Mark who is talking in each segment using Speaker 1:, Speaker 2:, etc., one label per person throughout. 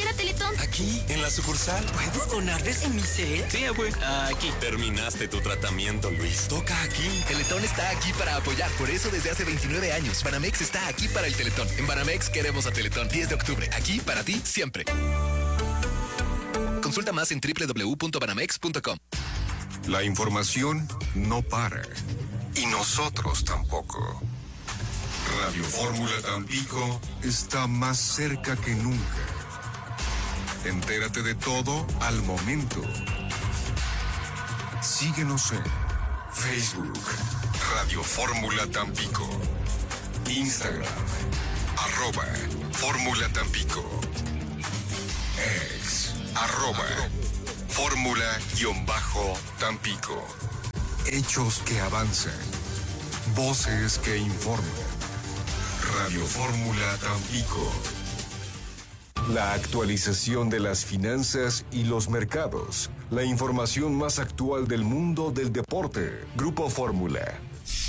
Speaker 1: a Teletón?
Speaker 2: Aquí, en la sucursal.
Speaker 3: ¿Puedo donar desde mi cel?
Speaker 2: Sí, abue. Aquí.
Speaker 4: Terminaste tu tratamiento, Luis.
Speaker 2: Toca aquí.
Speaker 5: Teletón está aquí para apoyar. Por eso desde hace 29 años, Banamex está aquí para el Teletón. En Banamex queremos a Teletón. 10 de octubre. Aquí para ti, siempre. Consulta más en www.banamex.com.
Speaker 6: La información no para. Y nosotros tampoco. Radio Fórmula Tampico está más cerca que nunca. Entérate de todo al momento. Síguenos en Facebook, Radio Fórmula Tampico. Instagram, @Fórmula Tampico. Ex, @Fórmula-Tampico. Hechos que avanzan. Voces que informan. Radio Fórmula Tampico. La actualización de las finanzas y los mercados. La información más actual del mundo del deporte. Grupo Fórmula.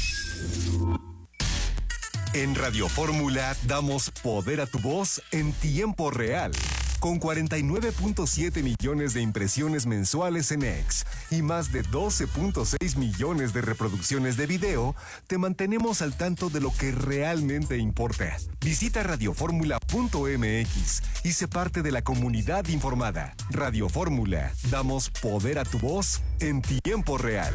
Speaker 6: En Radio Fórmula damos poder a tu voz en tiempo real. Con 49.7 millones de impresiones mensuales en X y más de 12.6 millones de reproducciones de video, te mantenemos al tanto de lo que realmente importa. Visita radioformula.mx y sé parte de la comunidad informada. Radio Fórmula, damos poder a tu voz en tiempo real.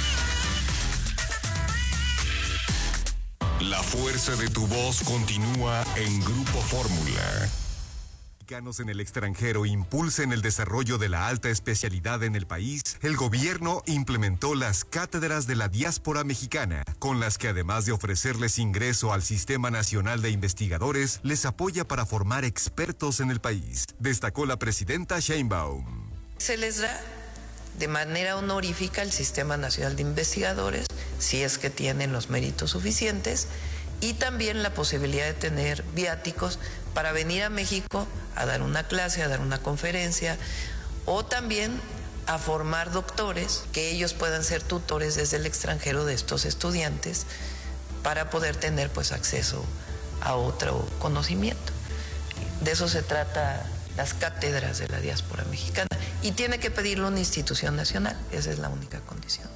Speaker 6: La fuerza de tu voz continúa en Grupo Fórmula. Mexicanos en el extranjero impulsen el desarrollo de la alta especialidad en el país, el gobierno implementó las cátedras de la diáspora mexicana, con las que además de ofrecerles ingreso al Sistema Nacional de Investigadores, les apoya para formar expertos en el país, destacó la presidenta Sheinbaum.
Speaker 7: Se les da de manera honorífica el Sistema Nacional de Investigadores, si es que tienen los méritos suficientes, y también la posibilidad de tener viáticos para venir a México a dar una clase, a dar una conferencia, o también a formar doctores, que ellos puedan ser tutores desde el extranjero de estos estudiantes para poder tener pues acceso a otro conocimiento. De eso se trata las cátedras de la diáspora mexicana, y tiene que pedirlo una institución nacional, esa es la única condición.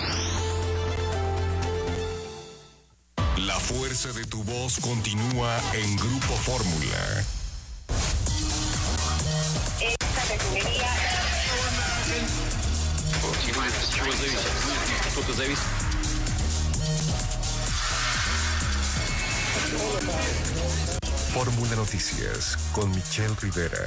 Speaker 6: La fuerza de tu voz continúa en Grupo Fórmula.
Speaker 8: Esta refinería.
Speaker 6: Fórmula Noticias con Michelle Rivera.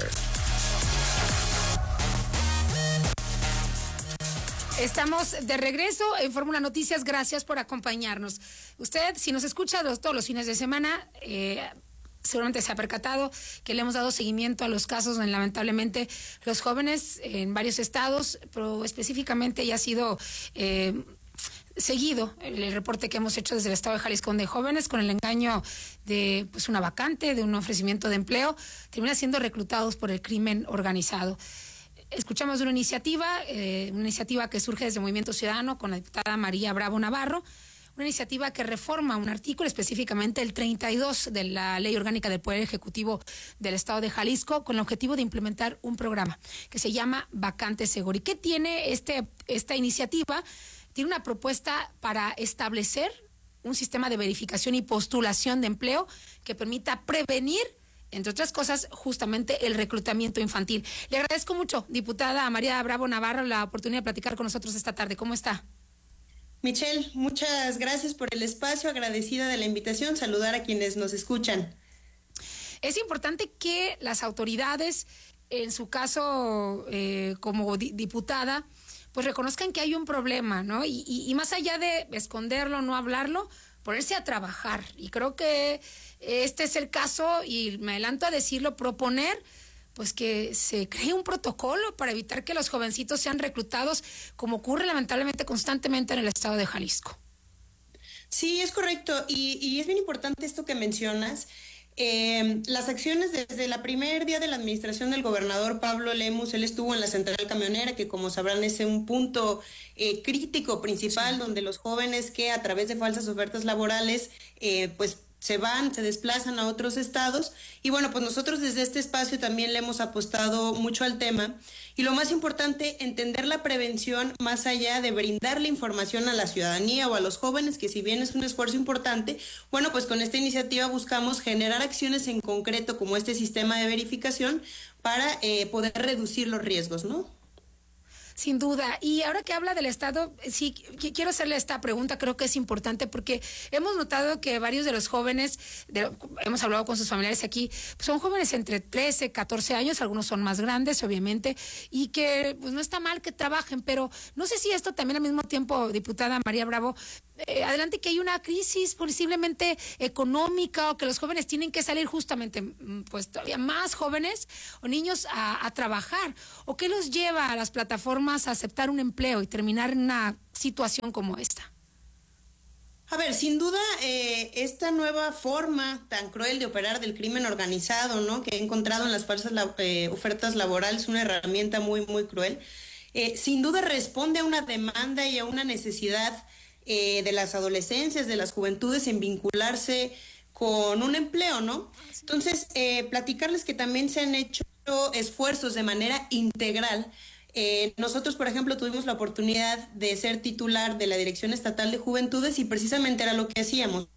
Speaker 9: Estamos de regreso en Fórmula Noticias. Gracias por acompañarnos. Usted, si nos escucha todos los fines de semana, seguramente se ha percatado que le hemos dado seguimiento a los casos donde lamentablemente los jóvenes en varios estados, pero específicamente ya ha sido seguido el reporte que hemos hecho desde el estado de Jalisco, donde jóvenes con el engaño de pues una vacante, de un ofrecimiento de empleo, terminan siendo reclutados por el crimen organizado. Escuchamos de una iniciativa que surge desde Movimiento Ciudadano con la diputada María Bravo Navarro, una iniciativa que reforma un artículo, específicamente el 32 de la Ley Orgánica del Poder Ejecutivo del Estado de Jalisco, con el objetivo de implementar un programa que se llama Vacante Seguro. ¿Y qué tiene esta iniciativa? Tiene una propuesta para establecer un sistema de verificación y postulación de empleo que permita prevenir, entre otras cosas, justamente el reclutamiento infantil. Le agradezco mucho, diputada María Bravo Navarro, la oportunidad de platicar con nosotros esta tarde. ¿Cómo está?
Speaker 10: Michelle, muchas gracias por el espacio, agradecida de la invitación, saludar a quienes nos escuchan.
Speaker 9: Es importante que las autoridades, en su caso como diputada, pues reconozcan que hay un problema, ¿no? Y más allá de esconderlo, no hablarlo, ponerse a trabajar. Y creo que este es el caso, y me adelanto a decirlo, proponer pues que se cree un protocolo para evitar que los jovencitos sean reclutados, como ocurre lamentablemente constantemente en el estado de Jalisco.
Speaker 10: Sí, es correcto, y es bien importante esto que mencionas. Las acciones desde el primer día de la administración del gobernador Pablo Lemus, él estuvo en la central camionera, que como sabrán es un punto crítico principal, sí, donde los jóvenes que a través de falsas ofertas laborales pues se desplazan a otros estados. Y bueno, pues nosotros desde este espacio también le hemos apostado mucho al tema. Y lo más importante, entender la prevención más allá de brindarle información a la ciudadanía o a los jóvenes, que si bien es un esfuerzo importante, bueno, pues con esta iniciativa buscamos generar acciones en concreto como este sistema de verificación para poder reducir los riesgos, ¿no?
Speaker 9: Sin duda. Y ahora que habla del Estado, sí, quiero hacerle esta pregunta, creo que es importante porque hemos notado que varios de los jóvenes, hemos hablado con sus familiares aquí, pues son jóvenes entre 13, 14 años, algunos son más grandes, obviamente, y que pues no está mal que trabajen, pero no sé si esto también al mismo tiempo, diputada María Bravo, adelante, que hay una crisis posiblemente económica o que los jóvenes tienen que salir justamente, pues todavía más jóvenes o niños a trabajar, o qué los lleva a las plataformas a aceptar un empleo y terminar en una situación como esta.
Speaker 10: A ver, sin duda, esta nueva forma tan cruel de operar del crimen organizado, ¿no?, que he encontrado en las falsas ofertas laborales, una herramienta muy, muy cruel, sin duda responde a una demanda y a una necesidad de las adolescencias, de las juventudes en vincularse con un empleo, ¿no? Entonces, platicarles que también se han hecho esfuerzos de manera integral. Nosotros, por ejemplo, tuvimos la oportunidad de ser titular de la Dirección Estatal de Juventudes y precisamente era lo que hacíamos.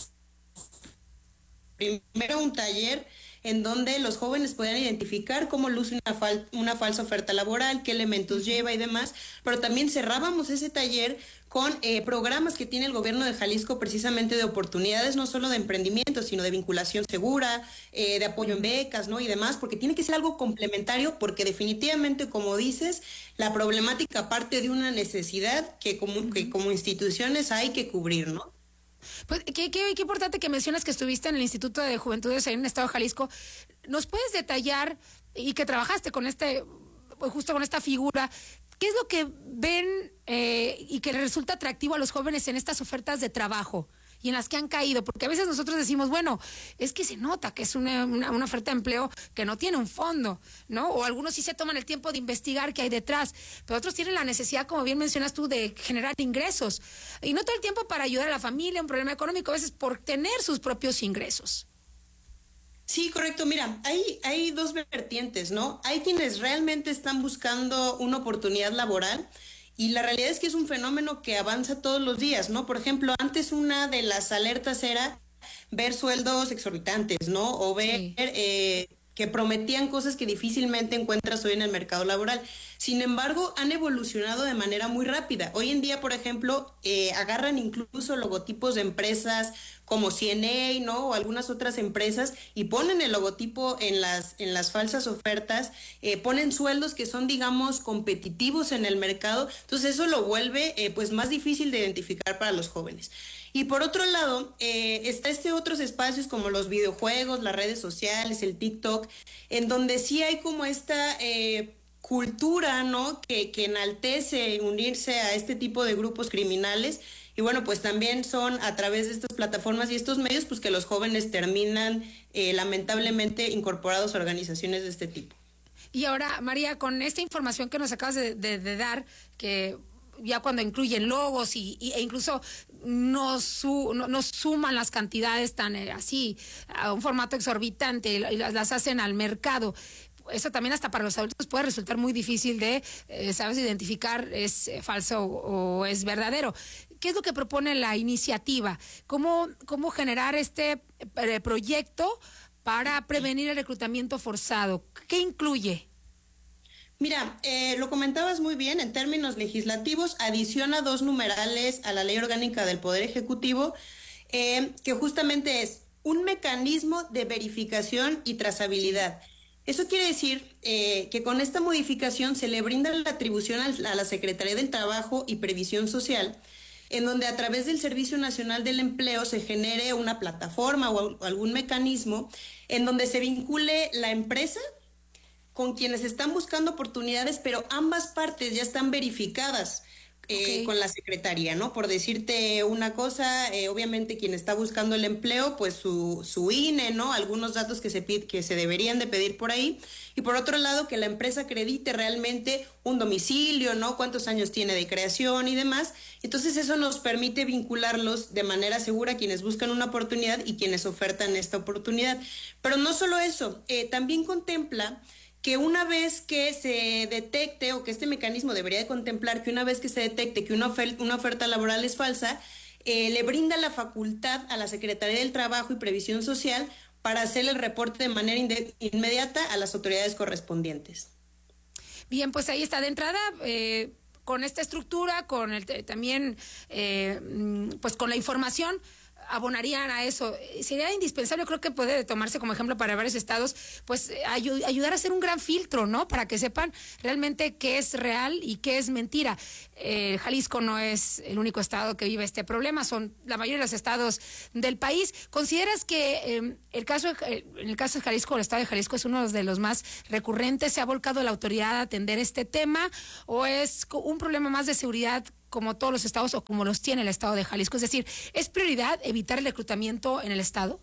Speaker 10: Primero un taller en donde los jóvenes podían identificar cómo luce una falsa oferta laboral, qué elementos lleva y demás, pero también cerrábamos ese taller con programas que tiene el gobierno de Jalisco precisamente de oportunidades, no solo de emprendimiento, sino de vinculación segura, de apoyo en becas, ¿no?, y demás, porque tiene que ser algo complementario, porque definitivamente, como dices, la problemática parte de una necesidad que como instituciones hay que cubrir, ¿no?
Speaker 9: Pues qué importante que mencionas que estuviste en el Instituto de Juventudes en el Estado de Jalisco. ¿Nos puedes detallar, y que trabajaste con justo con esta figura, qué es lo que ven y que les resulta atractivo a los jóvenes en estas ofertas de trabajo y en las que han caído? Porque a veces nosotros decimos, bueno, es que se nota que es una oferta de empleo que no tiene un fondo, ¿no? O algunos sí se toman el tiempo de investigar qué hay detrás, pero otros tienen la necesidad, como bien mencionas tú, de generar ingresos. Y no todo el tiempo para ayudar a la familia, un problema económico, a veces por tener sus propios ingresos.
Speaker 10: Sí, correcto. Mira, hay dos vertientes, ¿no? Hay quienes realmente están buscando una oportunidad laboral y la realidad es que es un fenómeno que avanza todos los días, ¿no? Por ejemplo, antes una de las alertas era ver sueldos exorbitantes, ¿no? O ver que prometían cosas que difícilmente encuentras hoy en el mercado laboral. Sin embargo, han evolucionado de manera muy rápida. Hoy en día, por ejemplo, agarran incluso logotipos de empresas como CNA, ¿no?, o algunas otras empresas, y ponen el logotipo en las falsas ofertas, ponen sueldos que son, digamos, competitivos en el mercado. Entonces eso lo vuelve pues más difícil de identificar para los jóvenes. Y por otro lado, está otros espacios como los videojuegos, las redes sociales, el TikTok, en donde sí hay como esta cultura, ¿no?, que enaltece unirse a este tipo de grupos criminales. Y bueno, pues también son a través de estas plataformas y estos medios pues que los jóvenes terminan lamentablemente incorporados a organizaciones de este tipo.
Speaker 9: Y ahora, María, con esta información que nos acabas de dar, que ya cuando incluyen logos e incluso no suman las cantidades tan así a un formato exorbitante y las hacen al mercado, eso también hasta para los adultos puede resultar muy difícil de, ¿sabes?, identificar es falso o es verdadero. ¿Qué es lo que propone la iniciativa? ¿Cómo generar este proyecto para prevenir el reclutamiento forzado? ¿Qué incluye?
Speaker 10: Mira, lo comentabas muy bien, en términos legislativos, adiciona 2 numerales a la Ley Orgánica del Poder Ejecutivo, que justamente es un mecanismo de verificación y trazabilidad. Eso quiere decir que con esta modificación se le brinda la atribución a la Secretaría del Trabajo y Previsión Social, en donde a través del Servicio Nacional del Empleo se genere una plataforma o algún mecanismo en donde se vincule la empresa con quienes están buscando oportunidades, pero ambas partes ya están verificadas. con la secretaría, ¿no? Por decirte una cosa, obviamente quien está buscando el empleo, pues su INE, ¿no? Algunos datos que se deberían de pedir por ahí. Y por otro lado, que la empresa acredite realmente un domicilio, ¿no? Cuántos años tiene de creación y demás. Entonces eso nos permite vincularlos de manera segura a quienes buscan una oportunidad y quienes ofertan esta oportunidad. Pero no solo eso, también contempla que una vez que se detecte, o que este mecanismo debería de contemplar que una vez que se detecte que una oferta laboral es falsa, le brinda la facultad a la Secretaría del Trabajo y Previsión Social para hacer el reporte de manera inmediata a las autoridades correspondientes.
Speaker 9: Bien, pues ahí está de entrada. Con esta estructura, con también pues con la información, abonarían a eso. Sería indispensable, creo que puede tomarse como ejemplo para varios estados, pues ayudar a hacer un gran filtro, ¿no? Para que sepan realmente qué es real y qué es mentira. Jalisco no es el único estado que vive este problema, son la mayoría de los estados del país. ¿Consideras que en el caso de Jalisco, el estado de Jalisco es uno de los más recurrentes? ¿Se ha volcado la autoridad a atender este tema o es un problema más de seguridad como todos los estados o como los tiene el estado de Jalisco? Es decir, ¿es prioridad evitar el reclutamiento en el estado?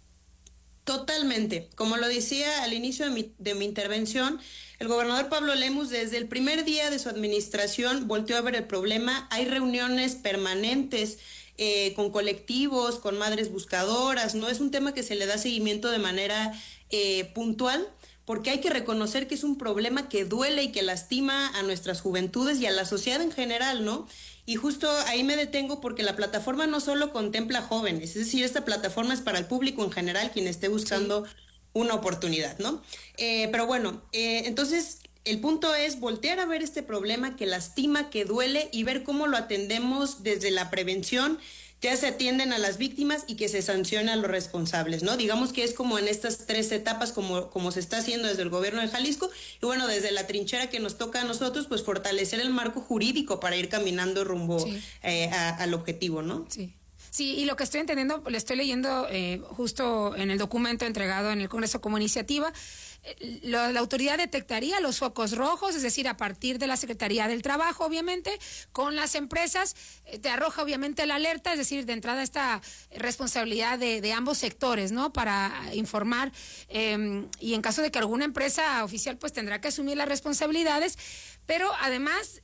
Speaker 10: Totalmente. Como lo decía al inicio de mi intervención, el gobernador Pablo Lemus desde el primer día de su administración volteó a ver el problema. Hay reuniones permanentes con colectivos, con madres buscadoras, ¿no? Es un tema que se le da seguimiento de manera puntual, porque hay que reconocer que es un problema que duele y que lastima a nuestras juventudes y a la sociedad en general, ¿no? Y justo ahí me detengo porque la plataforma no solo contempla jóvenes, es decir, esta plataforma es para el público en general, quien esté buscando una oportunidad, ¿no? Pero bueno, entonces el punto es voltear a ver este problema que lastima, que duele y ver cómo lo atendemos desde la prevención, ya se atienden a las víctimas y que se sanciona a los responsables, ¿no? Digamos que es como en estas tres etapas como se está haciendo desde el gobierno de Jalisco y bueno, desde la trinchera que nos toca a nosotros, pues fortalecer el marco jurídico para ir caminando rumbo al objetivo, ¿no?
Speaker 9: Sí. Sí, y lo que estoy entendiendo, le estoy leyendo justo en el documento entregado en el Congreso como iniciativa, la autoridad detectaría los focos rojos, es decir, a partir de la Secretaría del Trabajo, obviamente, con las empresas, te arroja obviamente la alerta, es decir, de entrada esta responsabilidad de ambos sectores, ¿no? Para informar y en caso de que alguna empresa oficial pues tendrá que asumir las responsabilidades, pero además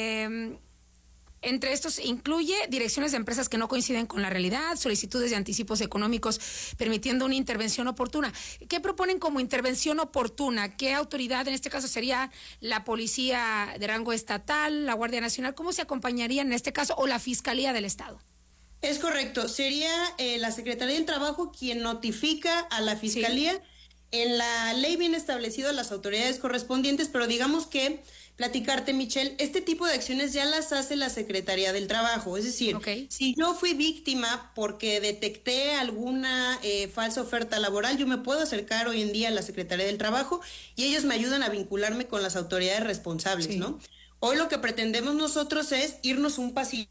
Speaker 9: entre estos incluye direcciones de empresas que no coinciden con la realidad, solicitudes de anticipos económicos permitiendo una intervención oportuna. ¿Qué proponen como intervención oportuna? ¿Qué autoridad, en este caso sería la Policía de rango estatal, la Guardia Nacional? ¿Cómo se acompañaría en este caso o la Fiscalía del Estado?
Speaker 10: Es correcto, sería la Secretaría del Trabajo quien notifica a la Fiscalía. Sí. En la ley viene establecido a las autoridades correspondientes, pero digamos que platicarte, Michelle, este tipo de acciones ya las hace la Secretaría del Trabajo. Es decir, si yo fui víctima porque detecté alguna falsa oferta laboral, yo me puedo acercar hoy en día a la Secretaría del Trabajo y ellos me ayudan a vincularme con las autoridades responsables, ¿no? Hoy lo que pretendemos nosotros es irnos un pasito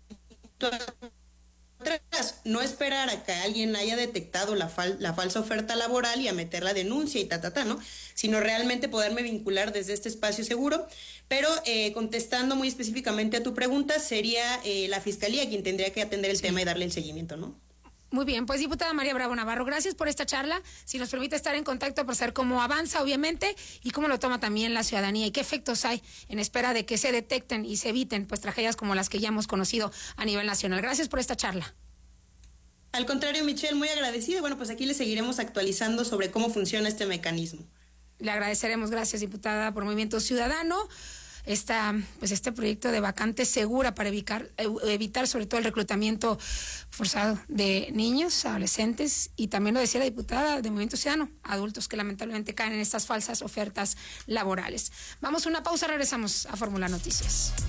Speaker 10: atrás, no esperar a que alguien haya detectado la falsa oferta laboral y a meter la denuncia y ¿no? Sino realmente poderme vincular desde este espacio seguro. Pero contestando muy específicamente a tu pregunta, sería la Fiscalía quien tendría que atender el tema y darle el seguimiento, ¿no?
Speaker 9: Muy bien, pues diputada María Bravo Navarro, gracias por esta charla. Si nos permite estar en contacto para saber cómo avanza, obviamente, y cómo lo toma también la ciudadanía y qué efectos hay en espera de que se detecten y se eviten pues tragedias como las que ya hemos conocido a nivel nacional. Gracias por esta charla.
Speaker 10: Al contrario, Michelle, muy agradecida. Bueno, pues aquí le seguiremos actualizando sobre cómo funciona este mecanismo.
Speaker 9: Le agradeceremos, gracias, diputada, por Movimiento Ciudadano. Este proyecto de vacante segura para evitar sobre todo el reclutamiento forzado de niños, adolescentes y también lo decía la diputada de Movimiento Ciudadano, adultos que lamentablemente caen en estas falsas ofertas laborales. Vamos a una pausa, regresamos a Fórmula Noticias.